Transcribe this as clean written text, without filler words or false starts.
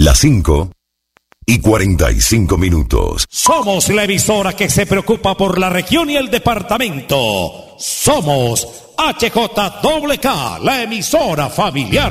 Las 5:45. Somos la emisora que se preocupa por la región y el departamento. Somos HJWK, la emisora familiar.